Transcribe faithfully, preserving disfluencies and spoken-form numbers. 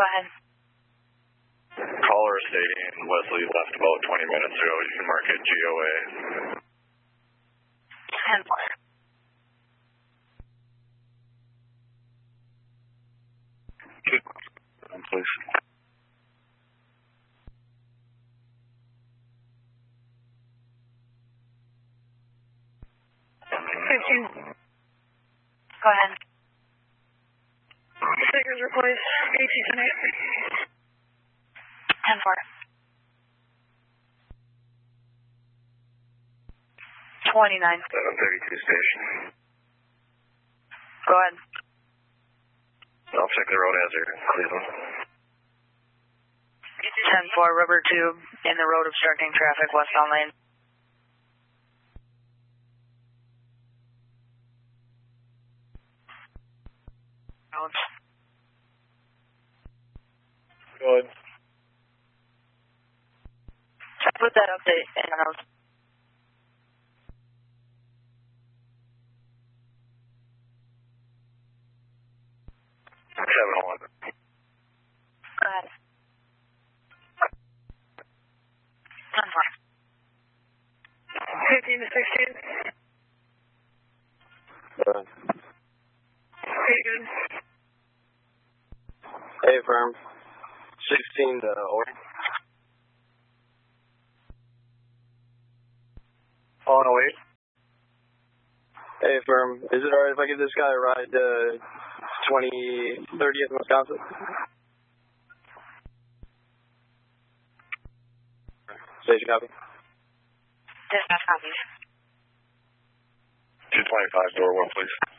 Go ahead. Caller stating Wesley left about twenty minutes ago. You can mark it G O A. ten four. Please. fifteen. Go ahead. Stickers replaced. eighteen tonight. ten four. twenty-nine. seven thirty-two station. Go ahead. I'll check the road hazard in Cleveland. ten four, rubber tube in the road obstructing traffic westbound lane. Out. Good. Put that update in the notes. seven one. Go ahead. ten four. fifteen to sixteen. Uh, Pretty good. hey, firm. sixteen to or. Oh, no, wait. Hey, firm. Is it alright if I give this guy a ride to twenty thirtieth in Wisconsin? Station copy. Dispatch copies. two twenty-five, door one, please.